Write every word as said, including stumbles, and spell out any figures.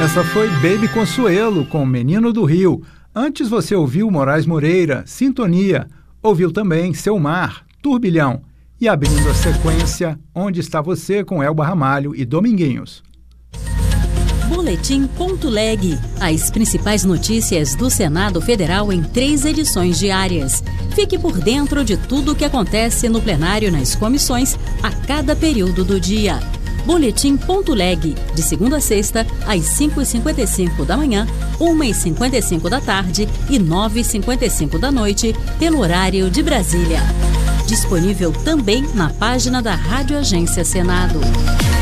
Essa foi Baby Consuelo com Menino do Rio. Antes você ouviu Moraes Moreira, Sintonia. Ouviu também Seu Mar, Turbilhão. E abrindo a sequência, Onde Está Você com Elba Ramalho e Dominguinhos. Boletim Ponto Leg. As principais notícias do Senado Federal em três edições diárias. Fique por dentro de tudo o que acontece no plenário nas comissões a cada período do dia. Boletim Ponto Leg, de segunda a sexta, às cinco e cinquenta e cinco da manhã, uma e cinquenta e cinco da tarde e nove e cinquenta e cinco da noite, pelo horário de Brasília. Disponível também na página da Rádio Agência Senado.